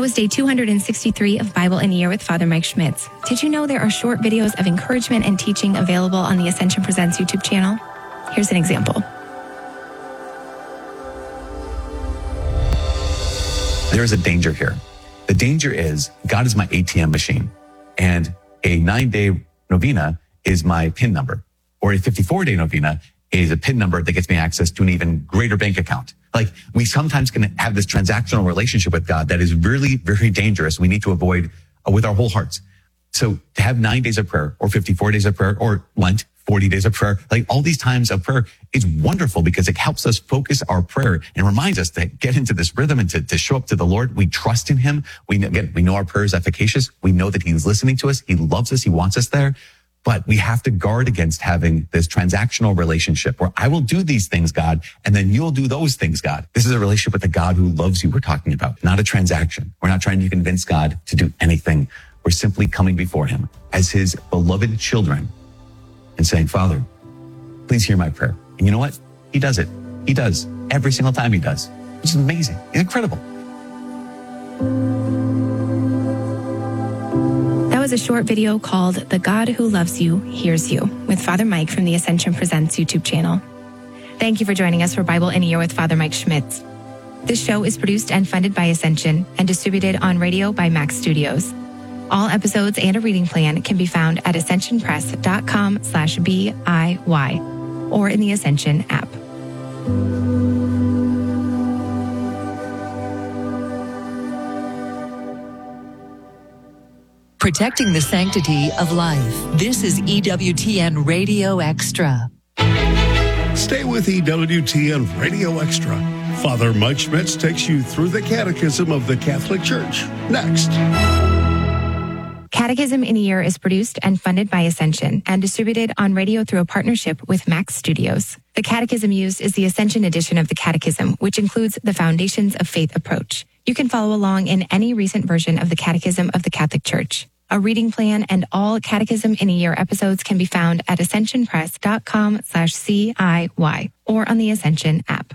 was day 263 of Bible in a Year with Father Mike Schmitz. Did you know there are short videos of encouragement and teaching available on the Ascension Presents YouTube channel? Here's an example. There is a danger here. The danger is God is my ATM machine, and a 9-day novena is my PIN number, or a 54-day novena is a PIN number that gets me access to an even greater bank account. Like, we sometimes can have this transactional relationship with God that is really very dangerous. We need to avoid with our whole hearts. So to have 9 days of prayer, or 54 days of prayer, or Lent, 40 days of prayer, like all these times of prayer is wonderful because it helps us focus our prayer and reminds us to get into this rhythm and to show up to the Lord. We trust in him. We know our prayer is efficacious. We know that he's listening to us. He loves us. He wants us there. But we have to guard against having this transactional relationship where I will do these things, God, and then you'll do those things, God. This is a relationship with the God who loves you we're talking about, not a transaction. We're not trying to convince God to do anything. We're simply coming before him as his beloved children and saying, Father, please hear my prayer. And you know what? He does it. He does. Every single time he does. Which is amazing. It's incredible. That was a short video called The God Who Loves You Hears You with Father Mike from the Ascension Presents YouTube channel. Thank you for joining us for Bible in a Year with Father Mike Schmitz. This show is produced and funded by Ascension and distributed on radio by Max Studios. All episodes and a reading plan can be found at ascensionpress.com/BIY or in the Ascension app. Protecting the sanctity of life. This is EWTN Radio Extra. Stay with EWTN Radio Extra. Father Mike Schmitz takes you through the Catechism of the Catholic Church. Next. Catechism in a Year is produced and funded by Ascension and distributed on radio through a partnership with Max Studios. The catechism used is the Ascension edition of the Catechism, which includes the Foundations of Faith approach. You can follow along in any recent version of the Catechism of the Catholic Church. A reading plan and all Catechism in a Year episodes can be found at ascensionpress.com/CIY or on the Ascension app.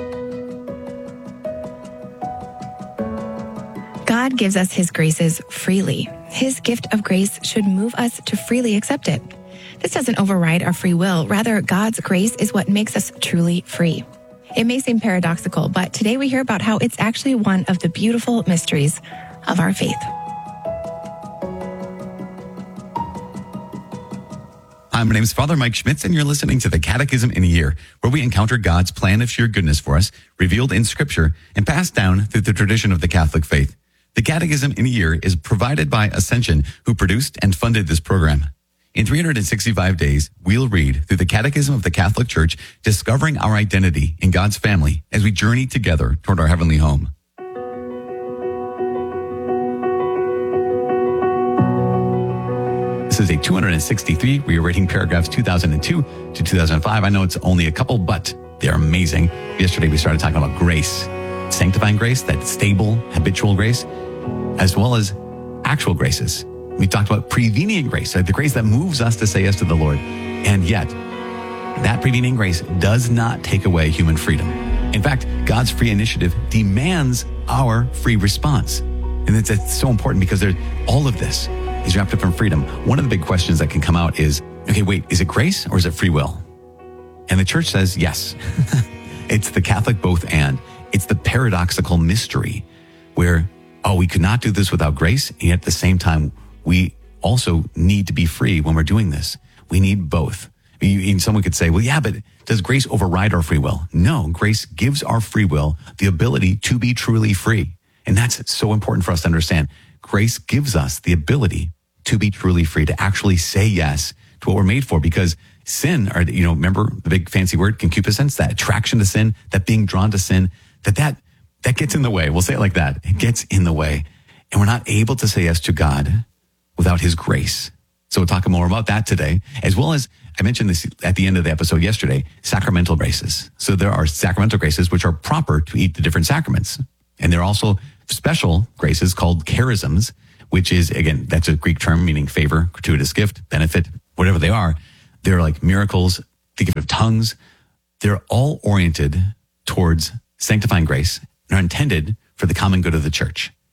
God gives us his graces freely. His gift of grace should move us to freely accept it. This doesn't override our free will. Rather, God's grace is what makes us truly free. It may seem paradoxical, but today we hear about how it's actually one of the beautiful mysteries of our faith. Hi, my name is Father Mike Schmitz, and you're listening to the Catechism in a Year, where we encounter God's plan of sheer goodness for us, revealed in Scripture and passed down through the tradition of the Catholic faith. The Catechism in a Year is provided by Ascension, who produced and funded this program. In 365 days, we'll read through the Catechism of the Catholic Church, discovering our identity in God's family as we journey together toward our heavenly home. This is a 263. We are reading paragraphs 2002 to 2005. I know it's only a couple, but they're amazing. Yesterday, we started talking about grace, sanctifying grace, that stable, habitual grace, as well as actual graces. We talked about prevenient grace, the grace that moves us to say yes to the Lord. And yet, that prevenient grace does not take away human freedom. In fact, God's free initiative demands our free response. And it's so important because all of this is wrapped up in freedom. One of the big questions that can come out is, okay, wait, is it grace or is it free will? And the church says yes. It's the Catholic both and. It's the paradoxical mystery where, we could not do this without grace, and yet at the same time, we also need to be free when we're doing this. We need both. Someone could say, well, yeah, but does grace override our free will? No, grace gives our free will the ability to be truly free. And that's so important for us to understand. Grace gives us the ability to be truly free, to actually say yes to what we're made for, because sin, or, remember the big fancy word, concupiscence, that attraction to sin, that being drawn to sin, that gets in the way. We'll say it like that. It gets in the way. And we're not able to say yes to God without his grace. So we'll talk more about that today, as well as, I mentioned this at the end of the episode yesterday, sacramental graces. So there are sacramental graces which are proper to eat the different sacraments. And there are also special graces called charisms, which is, again, that's a Greek term meaning favor, gratuitous gift, benefit, whatever they are. They're like miracles, the gift of tongues. They're all oriented towards sanctifying grace and are intended for the common good of the church.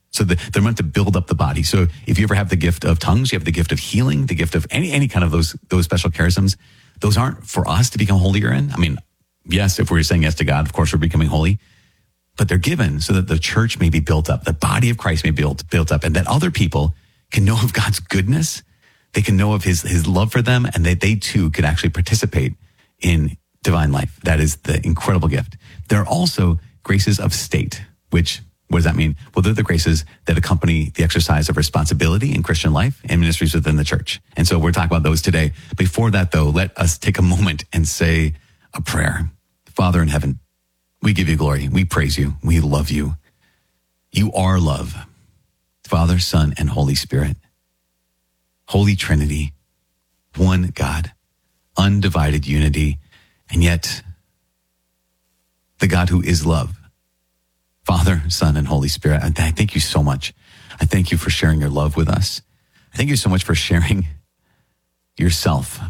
So they're meant to build up the body. So if you ever have the gift of tongues, you have the gift of healing, the gift of any kind of those special charisms. Those aren't for us to become holier in. I mean, yes, if we're saying yes to God, of course we're becoming holy, but they're given so that the church may be built up, the body of Christ may be built up, and that other people can know of God's goodness. They can know of his love for them, and that they too could actually participate in divine life. That is the incredible gift. There are also graces of state, which, what does that mean? Well, they're the graces that accompany the exercise of responsibility in Christian life and ministries within the church. And so we're talking about those today. Before that, though, let us take a moment and say a prayer. Father in heaven, we give you glory. We praise you. We love you. You are love. Father, Son, and Holy Spirit. Holy Trinity, one God, undivided unity, and yet the God who is love. Father, Son, and Holy Spirit, I thank you so much. I thank you for sharing your love with us. I thank you so much for sharing yourself.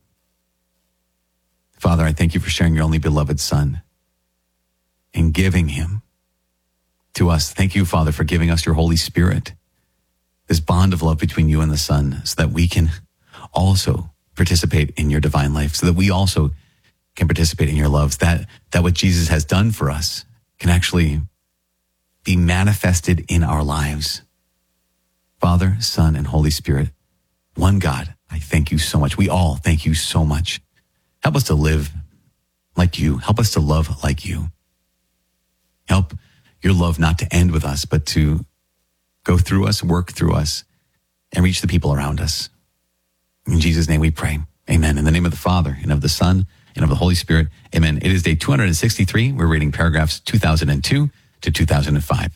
Father, I thank you for sharing your only beloved Son and giving him to us. Thank you, Father, for giving us your Holy Spirit, this bond of love between you and the Son, so that we can also participate in your divine life, so that we also can participate in your loves, that what Jesus has done for us can actually be manifested in our lives. Father, Son, and Holy Spirit, one God, I thank you so much. We all thank you so much. Help us to live like you. Help us to love like you. Help your love not to end with us, but to go through us, work through us, and reach the people around us. In Jesus' name we pray. Amen. In the name of the Father, and of the Son, and of the Holy Spirit. Amen. It is day 263. We're reading paragraphs 2002 to 2005.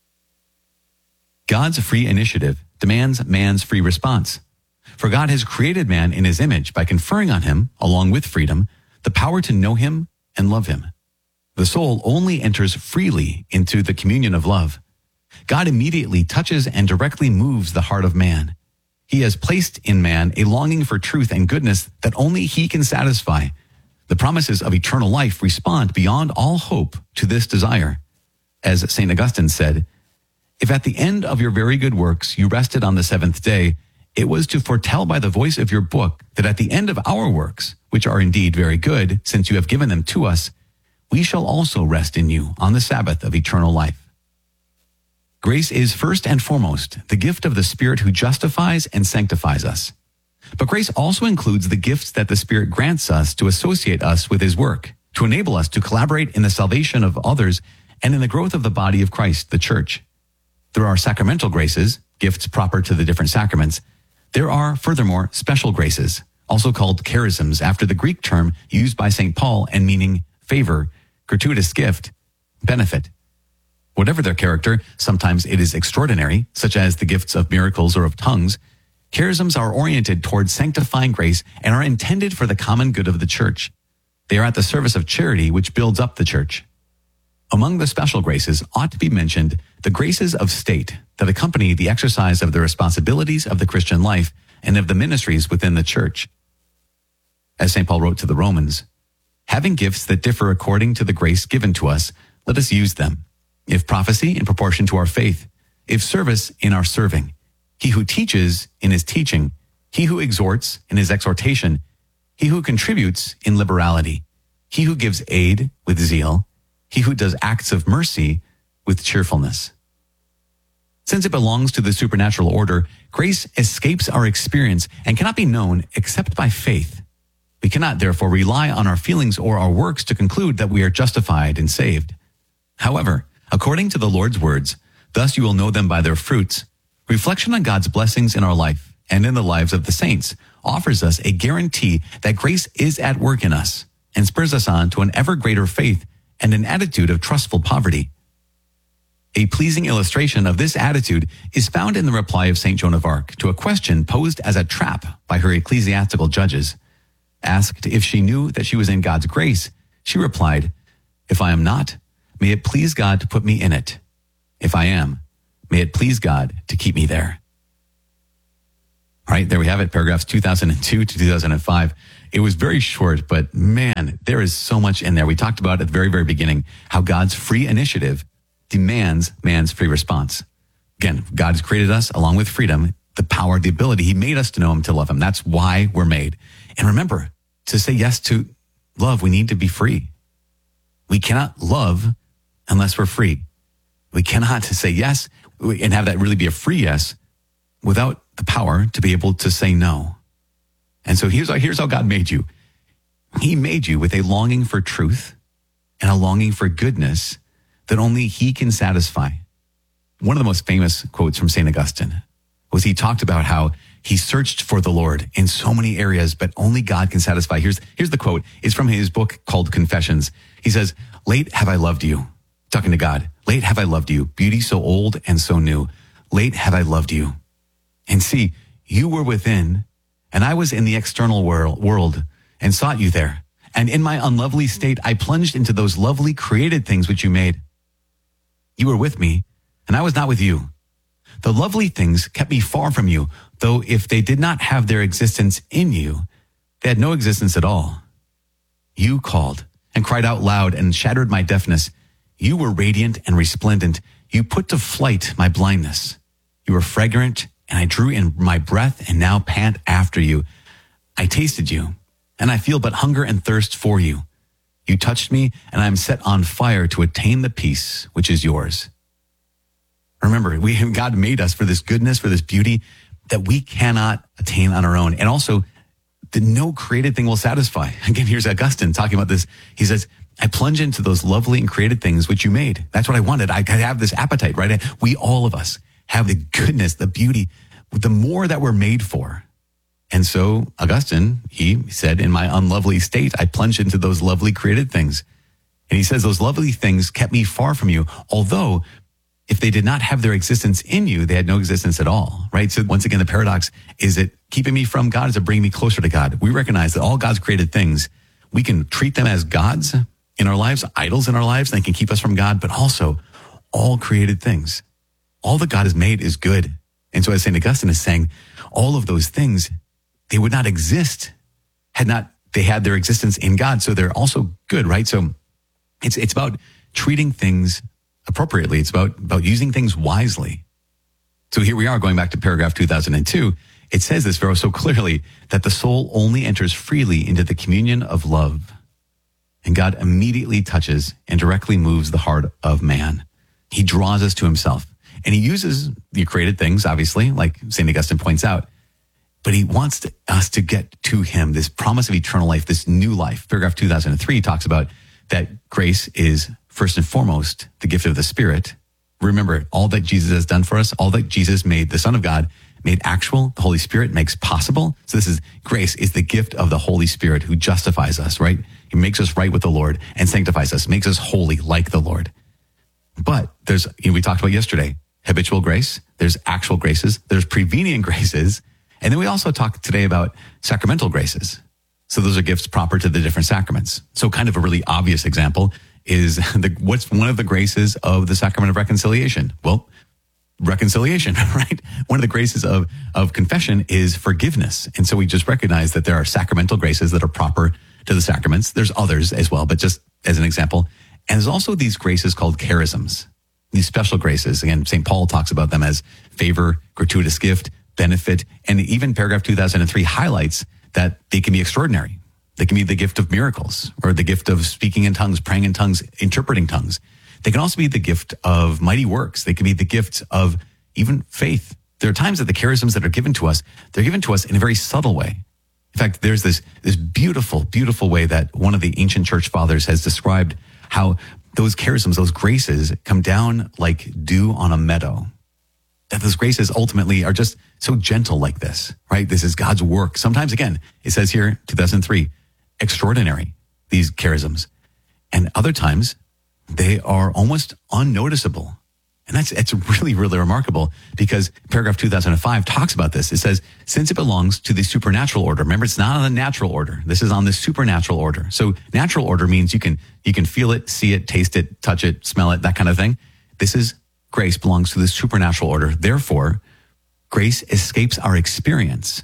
God's free initiative demands man's free response. For God has created man in his image by conferring on him, along with freedom, the power to know him and love him. The soul only enters freely into the communion of love. God immediately touches and directly moves the heart of man. He has placed in man a longing for truth and goodness that only he can satisfy. The promises of eternal life respond beyond all hope to this desire. As St. Augustine said, if at the end of your very good works you rested on the seventh day, it was to foretell by the voice of your book that at the end of our works, which are indeed very good, since you have given them to us, we shall also rest in you on the Sabbath of eternal life. Grace is first and foremost the gift of the Spirit who justifies and sanctifies us. But grace also includes the gifts that the Spirit grants us to associate us with his work, to enable us to collaborate in the salvation of others and in the growth of the body of Christ, the church. There are sacramental graces, gifts proper to the different sacraments. There are, furthermore, special graces, also called charisms, after the Greek term used by St. Paul and meaning favor, gratuitous gift, benefit. Whatever their character, sometimes it is extraordinary, such as the gifts of miracles or of tongues. Charisms are oriented towards sanctifying grace and are intended for the common good of the church. They are at the service of charity, which builds up the church. Among the special graces ought to be mentioned the graces of state that accompany the exercise of the responsibilities of the Christian life and of the ministries within the church. As St. Paul wrote to the Romans, having gifts that differ according to the grace given to us, let us use them. If prophecy, in proportion to our faith. If service, in our serving. He who teaches, in his teaching. He who exhorts, in his exhortation. He who contributes, in liberality. He who gives aid, with zeal. He who does acts of mercy, with cheerfulness. Since it belongs to the supernatural order, grace escapes our experience and cannot be known except by faith. We cannot therefore rely on our feelings or our works to conclude that we are justified and saved. However, according to the Lord's words, thus you will know them by their fruits, reflection on God's blessings in our life and in the lives of the saints offers us a guarantee that grace is at work in us and spurs us on to an ever greater faith and an attitude of trustful poverty. A pleasing illustration of this attitude is found in the reply of St. Joan of Arc to a question posed as a trap by her ecclesiastical judges. Asked if she knew that she was in God's grace, she replied, "If I am not, may it please God to put me in it. If I am, may it please God to keep me there." All right, there we have it, paragraphs 2002 to 2005. It was very short, but man, there is so much in there. We talked about at the very, very beginning how God's free initiative demands man's free response. Again, God's created us along with freedom, the power, the ability. He made us to know him, to love him. That's why we're made. And remember, to say yes to love, we need to be free. We cannot love unless we're free. We cannot say yes and have that really be a free yes without the power to be able to say no. And so here's how God made you. He made you with a longing for truth and a longing for goodness that only he can satisfy. One of the most famous quotes from St. Augustine was he talked about how he searched for the Lord in so many areas, but only God can satisfy. Here's the quote. It's from his book called Confessions. He says, "Late have I loved you," talking to God. "Late have I loved you, beauty so old and so new. Late have I loved you. And see, you were within, and I was in the external world and sought you there. And in my unlovely state, I plunged into those lovely created things which you made. You were with me, and I was not with you. The lovely things kept me far from you, though if they did not have their existence in you, they had no existence at all. You called and cried out loud and shattered my deafness. You were radiant and resplendent. You put to flight my blindness. You were fragrant, and I drew in my breath and now pant after you. I tasted you, and I feel but hunger and thirst for you. You touched me, and I am set on fire to attain the peace which is yours." Remember, God made us for this goodness, for this beauty that we cannot attain on our own. And also, that no created thing will satisfy. Again, here's Augustine talking about this. He says, I plunge into those lovely and created things which you made. That's what I wanted. I have this appetite, right? We, all of us, have the goodness, the beauty, the more that we're made for. And so Augustine, he said, in my unlovely state, I plunged into those lovely created things. And he says, those lovely things kept me far from you, although if they did not have their existence in you, they had no existence at all, right? So once again, the paradox is that keeping me from God is to bring me closer to God. We recognize that all God's created things, we can treat them as gods in our lives, idols in our lives, and they can keep us from God, but also all created things. All that God has made is good. And so as St. Augustine is saying, all of those things, they would not exist had not they had their existence in God. So they're also good, right? So it's about treating things appropriately. It's about using things wisely. So here we are going back to paragraph 2002. It says this very so clearly that the soul only enters freely into the communion of love. And God immediately touches and directly moves the heart of man. He draws us to himself. And he uses the created things, obviously, like St. Augustine points out. But he wants us to get to him, this promise of eternal life, this new life. Paragraph 2003 talks about that grace is first and foremost the gift of the Spirit. Remember, all that Jesus has done for us, all that Jesus made, the Son of God, made actual, the Holy Spirit makes possible. So this is grace is the gift of the Holy Spirit who justifies us, right? He makes us right with the Lord and sanctifies us, makes us holy like the Lord. But there's, we talked about yesterday, habitual grace, there's actual graces, there's prevenient graces, and then we also talked today about sacramental graces. So those are gifts proper to the different sacraments. So kind of a really obvious example is what's one of the graces of the sacrament of reconciliation? Well, reconciliation, right? One of the graces of confession is forgiveness. And so we just recognize that there are sacramental graces that are proper to the sacraments. There's others as well, but just as an example. And there's also these graces called charisms, these special graces. Again, St. Paul talks about them as favor, gratuitous gift, benefit, and even paragraph 2003 highlights that they can be extraordinary. They can be the gift of miracles or the gift of speaking in tongues, praying in tongues, interpreting tongues. They can also be the gift of mighty works. They can be the gift of even faith. There are times that the charisms that are given to us, they're given to us in a very subtle way. In fact, there's this beautiful, beautiful way that one of the ancient church fathers has described how those charisms, those graces come down like dew on a meadow. That those graces ultimately are just so gentle like this, right? This is God's work. Sometimes, again, it says here, 2003, extraordinary, these charisms. And other times, they are almost unnoticeable. And it's really, really remarkable because paragraph 2005 talks about this. It says, since it belongs to the supernatural order, remember, it's not on the natural order. This is on the supernatural order. So natural order means you can feel it, see it, taste it, touch it, smell it, that kind of thing. This is grace belongs to the supernatural order. Therefore, grace escapes our experience.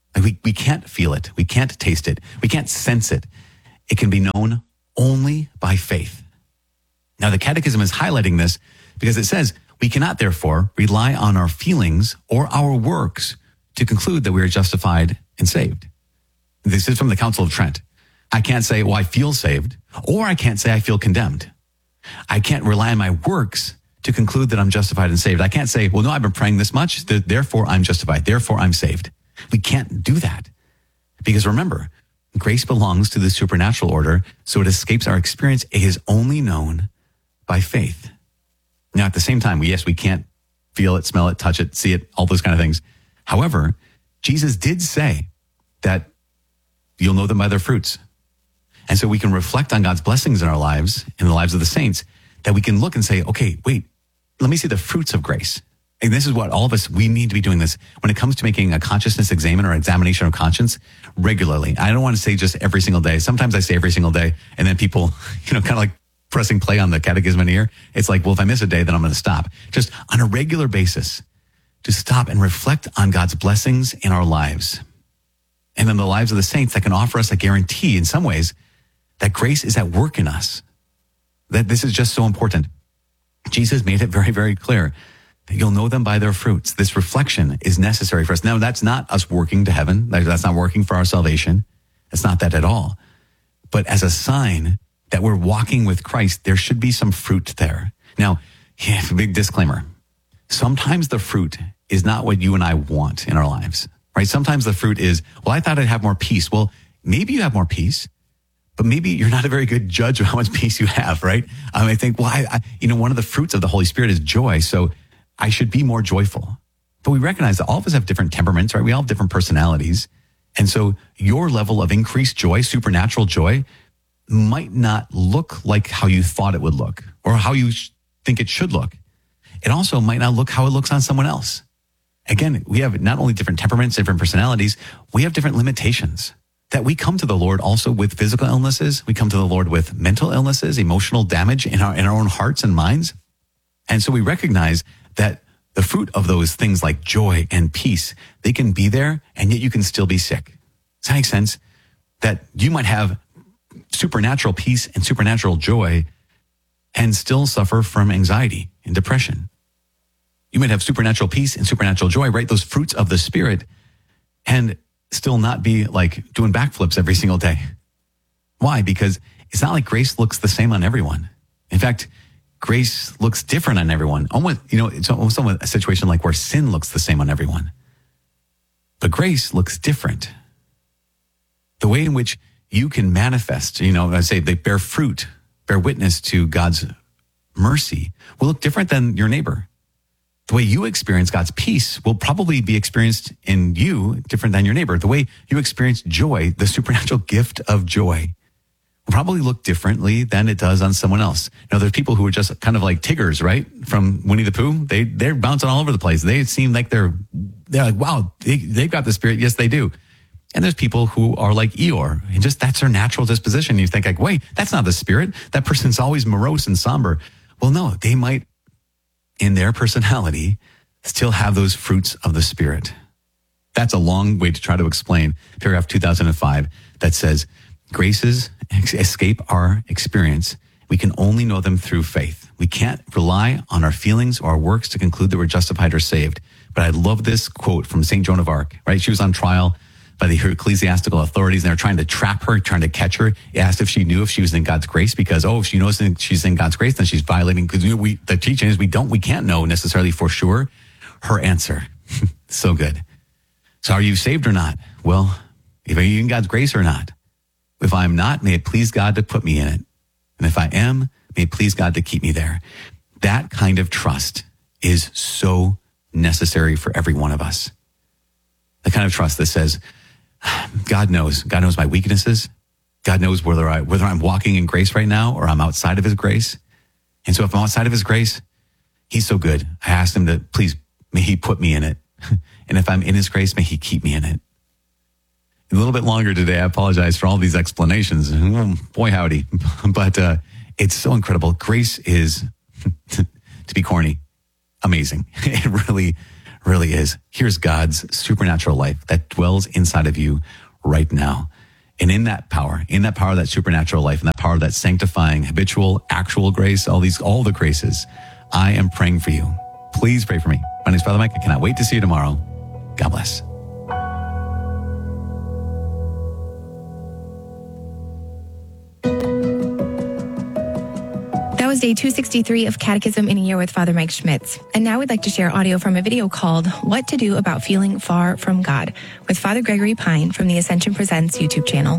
We can't feel it. We can't taste it. We can't sense it. It can be known only by faith. Now, the Catechism is highlighting this because it says We cannot, therefore, rely on our feelings or our works to conclude that we are justified and saved. This is from the Council of Trent. I can't say, well, I feel saved, or I can't say I feel condemned. I can't rely on my works to conclude that I'm justified and saved. I can't say, well, no, I've been praying this much, therefore I'm justified, therefore I'm saved. We can't do that. Because remember, grace belongs to the supernatural order, so it escapes our experience. It is only known by faith. Now, at the same time, yes, we can't feel it, smell it, touch it, see it, all those kind of things. However, Jesus did say that you'll know them by their fruits. And so we can reflect on God's blessings in our lives, in the lives of the saints, that we can look and say, okay, wait, let me see the fruits of grace. And this is what all of us, we need to be doing this when it comes to making a consciousness examen or examination of conscience regularly. I don't want to say just every single day. Sometimes I say every single day, and then people, kind of like pressing play on the catechism in here. It's like, well, if I miss a day, then I'm going to stop. Just on a regular basis, to stop and reflect on God's blessings in our lives. And in the lives of the saints that can offer us a guarantee in some ways that grace is at work in us. That this is just so important. Jesus made it very, very clear that you'll know them by their fruits. This reflection is necessary for us. Now, that's not us working to heaven. That's not working for our salvation. It's not that at all. But as a sign that we're walking with Christ, there should be some fruit there. Now, big disclaimer. Sometimes the fruit is not what you and I want in our lives, right? Sometimes the fruit is, well, I thought I'd have more peace. Well, maybe you have more peace, but maybe you're not a very good judge of how much peace you have, right? I think, well, one of the fruits of the Holy Spirit is joy, so I should be more joyful. But we recognize that all of us have different temperaments, right? We all have different personalities. And so your level of increased joy, supernatural joy, might not look like how you thought it would look or how you think it should look. It also might not look how it looks on someone else. Again, we have not only different temperaments, different personalities, we have different limitations. That we come to the Lord also with physical illnesses. We come to the Lord with mental illnesses, emotional damage in our own hearts and minds. And so we recognize that the fruit of those things like joy and peace, they can be there and yet you can still be sick. Does that make sense? That you might have supernatural peace and supernatural joy and still suffer from anxiety and depression. You might have supernatural peace and supernatural joy, right? Those fruits of the Spirit, and still not be like doing backflips every single day. Why? Because it's not like grace looks the same on everyone. In fact, grace looks different on everyone. It's almost a situation like where sin looks the same on everyone. But grace looks different. The way in which you can manifest, I say they bear fruit, bear witness to God's mercy will look different than your neighbor. The way you experience God's peace will probably be experienced in you different than your neighbor. The way you experience joy, the supernatural gift of joy, will probably look differently than it does on someone else. There's people who are just kind of like Tiggers, right? From Winnie the Pooh. They're bouncing all over the place. They seem like they're like, wow, they've got the Spirit. Yes, they do. And there's people who are like Eeyore, and just that's their natural disposition. You think like, wait, that's not the Spirit. That person's always morose and somber. Well, no, they might, in their personality, still have those fruits of the Spirit. That's a long way to try to explain paragraph 2005 that says, graces escape our experience. We can only know them through faith. We can't rely on our feelings or our works to conclude that we're justified or saved. But I love this quote from St. Joan of Arc, right? She was on trial by the ecclesiastical authorities, and they're trying to trap her, trying to catch her. He asked if she knew if she was in God's grace, because, if she knows she's in God's grace, then she's violating, because the teaching is we can't know necessarily for sure. Her answer, so good. So are you saved or not? Well, if are you in God's grace or not? If I'm not, may it please God to put me in it. And if I am, may it please God to keep me there. That kind of trust is so necessary for every one of us. The kind of trust that says, God knows my weaknesses. God knows whether I'm walking in grace right now or I'm outside of his grace. And so if I'm outside of his grace, he's so good. I asked him to please, may he put me in it. And if I'm in his grace, may he keep me in it. A little bit longer today. I apologize for all these explanations. Boy, howdy. But it's so incredible. Grace is, to be corny, amazing. It really, really is. Here's God's supernatural life that dwells inside of you right now. And in that power, of that supernatural life, and that power of that sanctifying, habitual, actual grace, all the graces, I am praying for you Please pray for me. My name is Father Mike. I cannot wait to see you tomorrow. God bless. That was day 263 of Catechism in a Year with Father Mike Schmitz. And now we'd like to share audio from a video called What to Do About Feeling Far from God with Father Gregory Pine from the Ascension Presents YouTube channel.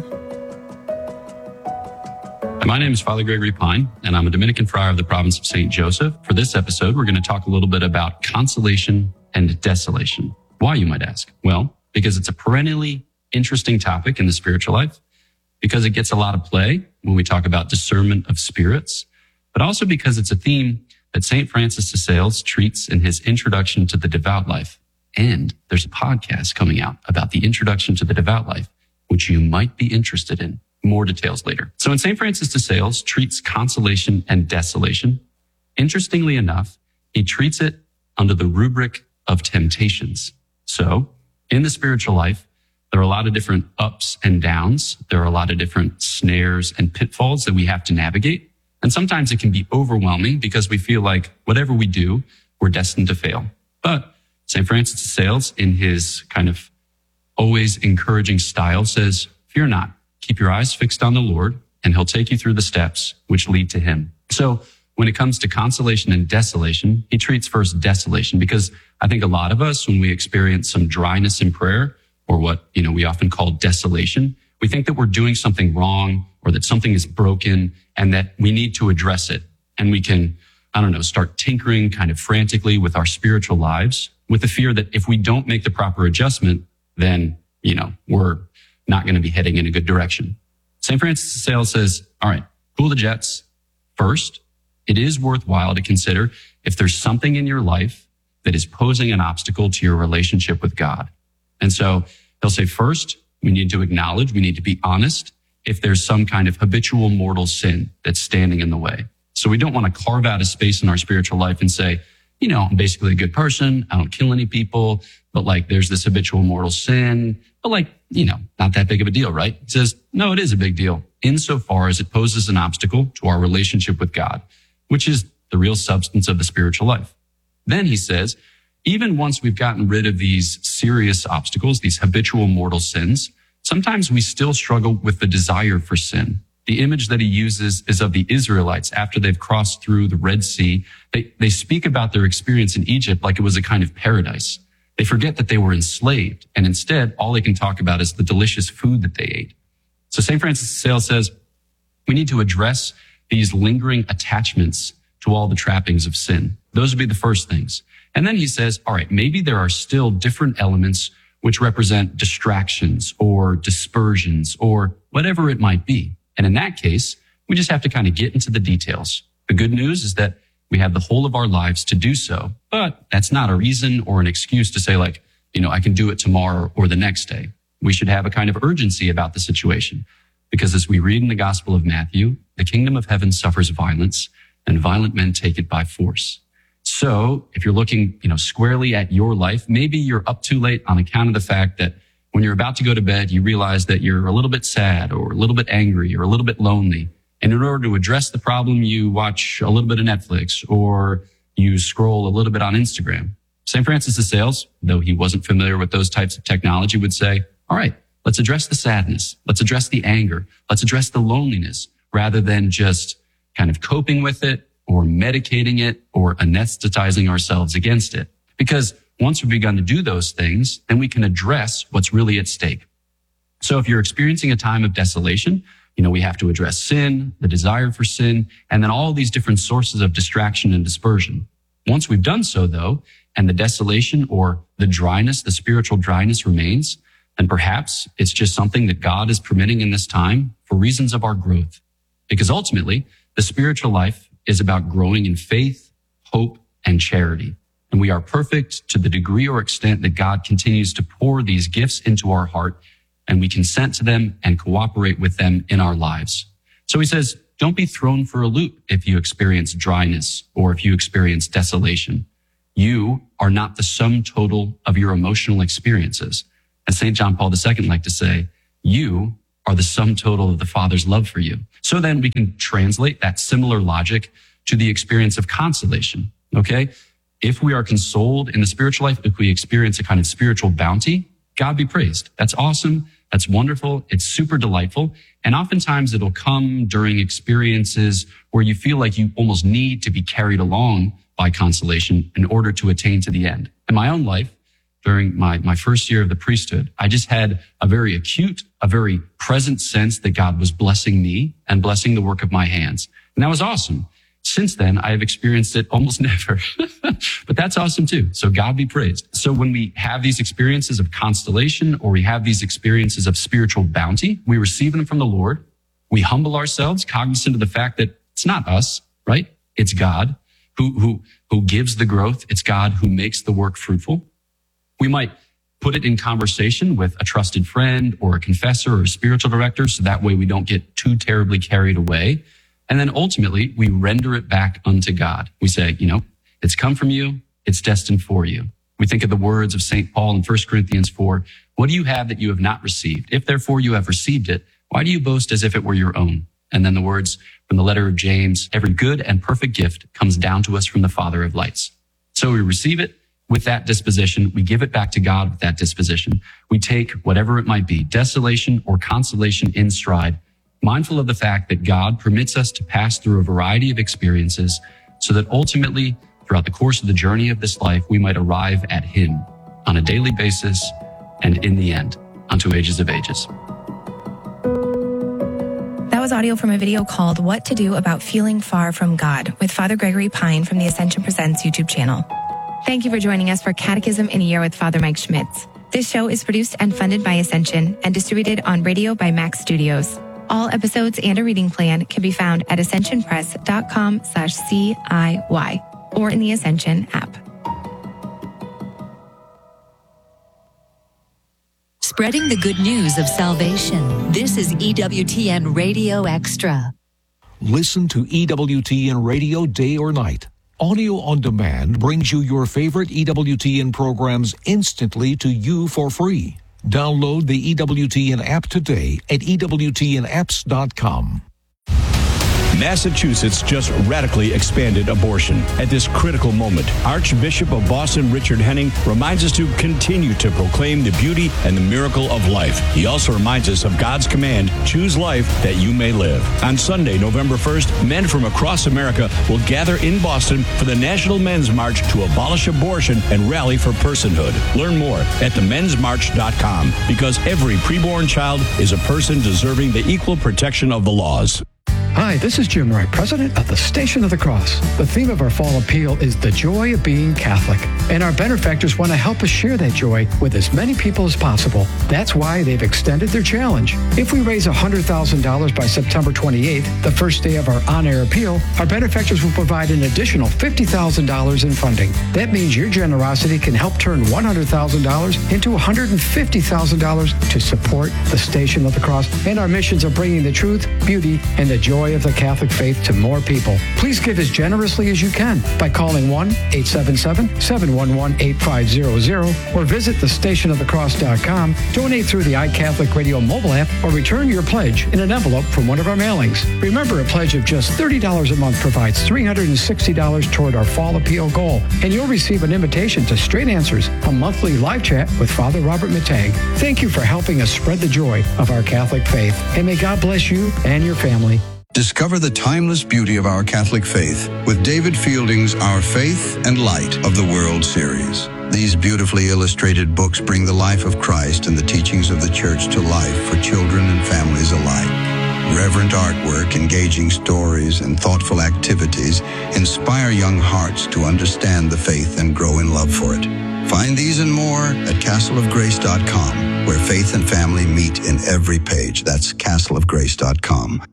My name is Father Gregory Pine, and I'm a Dominican friar of the province of St. Joseph. For this episode, we're going to talk a little bit about consolation and desolation. Why, you might ask? Well, because it's a perennially interesting topic in the spiritual life, because it gets a lot of play when we talk about discernment of spirits, but also because it's a theme that St. Francis de Sales treats in his Introduction to the Devout Life. And there's a podcast coming out about the Introduction to the Devout Life, which you might be interested in. More details later. So when St. Francis de Sales treats consolation and desolation, interestingly enough, he treats it under the rubric of temptations. So in the spiritual life, there are a lot of different ups and downs. There are a lot of different snares and pitfalls that we have to navigate. And sometimes it can be overwhelming because we feel like whatever we do, we're destined to fail. But St. Francis de Sales, in his kind of always encouraging style, says, fear not. Keep your eyes fixed on the Lord, and he'll take you through the steps which lead to him. So when it comes to consolation and desolation, he treats first desolation, because I think a lot of us, when we experience some dryness in prayer, or what, we often call desolation, we think that we're doing something wrong or that something is broken and that we need to address it. And we can, start tinkering kind of frantically with our spiritual lives with the fear that if we don't make the proper adjustment, then, we're not going to be heading in a good direction. St. Francis de Sales says, all right, cool the jets. First, it is worthwhile to consider if there's something in your life that is posing an obstacle to your relationship with God. And so he'll say, first, we need to acknowledge, we need to be honest if there's some kind of habitual mortal sin that's standing in the way. So we don't want to carve out a space in our spiritual life and say, I'm basically a good person. I don't kill any people, but there's this habitual mortal sin, but not that big of a deal, right? He says, no, it is a big deal insofar as it poses an obstacle to our relationship with God, which is the real substance of the spiritual life. Then he says, even once we've gotten rid of these serious obstacles, these habitual mortal sins, sometimes we still struggle with the desire for sin. The image that he uses is of the Israelites after they've crossed through the Red Sea. They speak about their experience in Egypt like it was a kind of paradise. They forget that they were enslaved, and instead, all they can talk about is the delicious food that they ate. So St. Francis de Sales says, we need to address these lingering attachments to all the trappings of sin. Those would be the first things. And then he says, all right, maybe there are still different elements which represent distractions or dispersions or whatever it might be. And in that case, we just have to kind of get into the details. The good news is that we have the whole of our lives to do so, but that's not a reason or an excuse to say I can do it tomorrow or the next day. We should have a kind of urgency about the situation, because as we read in the Gospel of Matthew, the kingdom of heaven suffers violence and violent men take it by force. So if you're looking, squarely at your life, maybe you're up too late on account of the fact that when you're about to go to bed, you realize that you're a little bit sad or a little bit angry or a little bit lonely. And in order to address the problem, you watch a little bit of Netflix or you scroll a little bit on Instagram. St. Francis de Sales, though he wasn't familiar with those types of technology, would say, all right, let's address the sadness. Let's address the anger. Let's address the loneliness rather than just kind of coping with it or medicating it or anesthetizing ourselves against it. Because once we've begun to do those things, then we can address what's really at stake. So if you're experiencing a time of desolation, we have to address sin, the desire for sin, and then all these different sources of distraction and dispersion. Once we've done so, though, and the desolation or the dryness, the spiritual dryness remains, then perhaps it's just something that God is permitting in this time for reasons of our growth. Because ultimately, the spiritual life is about growing in faith, hope, and charity. And we are perfect to the degree or extent that God continues to pour these gifts into our heart, and we consent to them and cooperate with them in our lives. So he says, don't be thrown for a loop if you experience dryness or if you experience desolation. You are not the sum total of your emotional experiences. As St. John Paul II liked to say, you are the sum total of the Father's love for you. So then we can translate that similar logic to the experience of consolation, okay? If we are consoled in the spiritual life, if we experience a kind of spiritual bounty, God be praised. That's awesome. That's wonderful. It's super delightful. And oftentimes it'll come during experiences where you feel like you almost need to be carried along by consolation in order to attain to the end. In my own life, during my first year of the priesthood, I just had a very acute, a very present sense that God was blessing me and blessing the work of my hands. And that was awesome. Since then, I have experienced it almost never, but that's awesome too. So God be praised. So when we have these experiences of constellation, or we have these experiences of spiritual bounty, we receive them from the Lord. We humble ourselves, cognizant of the fact that it's not us, right? It's God who gives the growth. It's God who makes the work fruitful. We might put it in conversation with a trusted friend or a confessor or a spiritual director, so that way we don't get too terribly carried away. And then ultimately, we render it back unto God. We say, it's come from you. It's destined for you. We think of the words of St. Paul in 1 Corinthians 4. What do you have that you have not received? If therefore you have received it, why do you boast as if it were your own? And then the words from the letter of James, every good and perfect gift comes down to us from the Father of lights. So we receive it with that disposition. We give it back to God with that disposition. We take whatever it might be, desolation or consolation, in stride, mindful of the fact that God permits us to pass through a variety of experiences so that ultimately, throughout the course of the journey of this life, we might arrive at Him on a daily basis and in the end, unto ages of ages. That was audio from a video called What to Do About Feeling Far from God with Father Gregory Pine from the Ascension Presents YouTube channel. Thank you for joining us for Catechism in a Year with Father Mike Schmitz. This show is produced and funded by Ascension and distributed on radio by Max Studios. All episodes and a reading plan can be found at ascensionpress.com/CIY or in the Ascension app. Spreading the good news of salvation. This is EWTN Radio Extra. Listen to EWTN Radio day or night. Audio on demand brings you your favorite EWTN programs instantly to you for free. Download the EWTN app today at EWTNapps.com. Massachusetts just radically expanded abortion. At this critical moment, Archbishop of Boston Richard Henning reminds us to continue to proclaim the beauty and the miracle of life. He also reminds us of God's command, choose life that you may live. On Sunday, November 1st, men from across America will gather in Boston for the National Men's March to abolish abortion and rally for personhood. Learn more at themensmarch.com, because every preborn child is a person deserving the equal protection of the laws. Hi, this is Jim Wright, president of the Station of the Cross. The theme of our fall appeal is the joy of being Catholic, and our benefactors want to help us share that joy with as many people as possible. That's why they've extended their challenge. If we raise $100,000 by September 28th, the first day of our on-air appeal, our benefactors will provide an additional $50,000 in funding. That means your generosity can help turn $100,000 into $150,000 to support the Station of the Cross and our missions of bringing the truth, beauty, and the joy of the Catholic faith to more people. Please give as generously as you can by calling 1-877-711-8500 or visit thestationofthecross.com, donate through the iCatholic Radio mobile app, or return your pledge in an envelope from one of our mailings. Remember, a pledge of just $30 a month provides $360 toward our fall appeal goal, and you'll receive an invitation to Straight Answers, a monthly live chat with Father Robert Matag. Thank you for helping us spread the joy of our Catholic faith, and may God bless you and your family. Discover the timeless beauty of our Catholic faith with David Fielding's Our Faith and Light of the World series. These beautifully illustrated books bring the life of Christ and the teachings of the Church to life for children and families alike. Reverent artwork, engaging stories, and thoughtful activities inspire young hearts to understand the faith and grow in love for it. Find these and more at castleofgrace.com, where faith and family meet in every page. That's castleofgrace.com.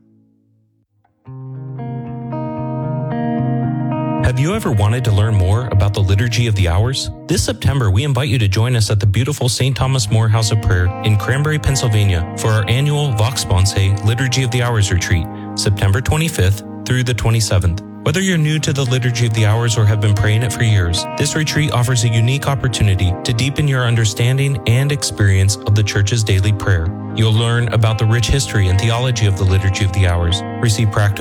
Have you ever wanted to learn more about the Liturgy of the Hours? This September, we invite you to join us at the beautiful St. Thomas More House of Prayer in Cranberry, Pennsylvania for our annual Vox Sponsae Liturgy of the Hours retreat, September 25th through the 27th. Whether you're new to the Liturgy of the Hours or have been praying it for years, this retreat offers a unique opportunity to deepen your understanding and experience of the Church's daily prayer. You'll learn about the rich history and theology of the Liturgy of the Hours, receive practical